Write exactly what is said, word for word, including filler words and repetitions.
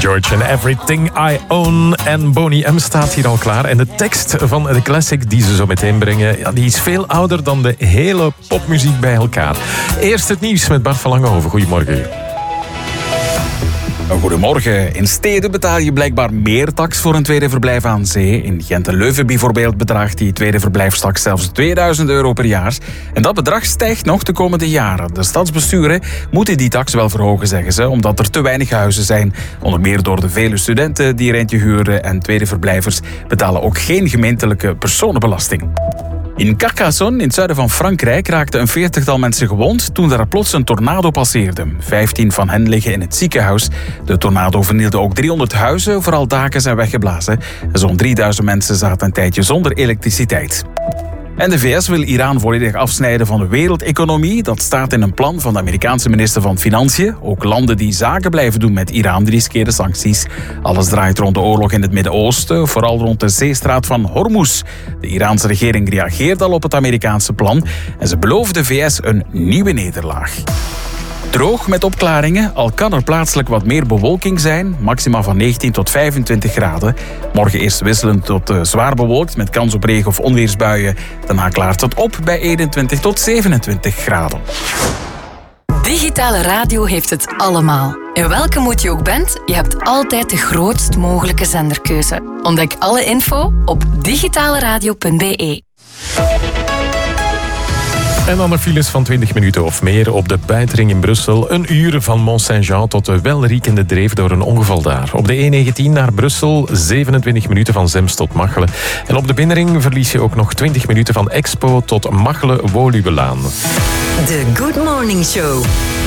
George en Everything I Own. En Boney M staat hier al klaar. En de tekst van de classic die ze zo meteen brengen, ja, die is veel ouder dan de hele popmuziek bij elkaar. Eerst het nieuws met Bart van Langenhoven. Goedemorgen. Goedemorgen. In steden betaal je blijkbaar meer tax voor een tweede verblijf aan zee. In Gent en Leuven bijvoorbeeld bedraagt die tweede verblijfstax zelfs tweeduizend euro per jaar. En dat bedrag stijgt nog de komende jaren. De stadsbesturen moeten die tax wel verhogen, zeggen ze, omdat er te weinig huizen zijn. Onder meer door de vele studenten die er eentje huren en tweede verblijvers betalen ook geen gemeentelijke personenbelasting. In Carcassonne, in het zuiden van Frankrijk, raakten een veertigtal mensen gewond toen daar plots een tornado passeerde. Vijftien van hen liggen in het ziekenhuis. De tornado vernielde ook driehonderd huizen, vooral daken zijn weggeblazen. Zo'n drieduizend mensen zaten een tijdje zonder elektriciteit. En de V S wil Iran volledig afsnijden van de wereldeconomie. Dat staat in een plan van de Amerikaanse minister van Financiën. Ook landen die zaken blijven doen met Iran riskeren sancties. Alles draait rond de oorlog in het Midden-Oosten, vooral rond de zeestraat van Hormuz. De Iraanse regering reageert al op het Amerikaanse plan en ze belooft de V S een nieuwe nederlaag. Droog met opklaringen, al kan er plaatselijk wat meer bewolking zijn. Maxima van negentien tot vijfentwintig graden. Morgen eerst wisselend tot uh, zwaar bewolkt met kans op regen- of onweersbuien. Daarna klaart het op bij eenentwintig tot zevenentwintig graden. Digitale radio heeft het allemaal. En welke moed je ook bent, je hebt altijd de grootst mogelijke zenderkeuze. Ontdek alle info op digitaleradio punt b e. En dan de files van twintig minuten of meer op de Buitring in Brussel. Een uur van Mont-Saint-Jean tot de welriekende Dreef door een ongeval daar. Op de E negentien naar Brussel, zevenentwintig minuten van Zems tot Machelen. En op de binnenring verlies je ook nog twintig minuten van Expo tot Machelen-Woluwelaan. The Good Morning Show.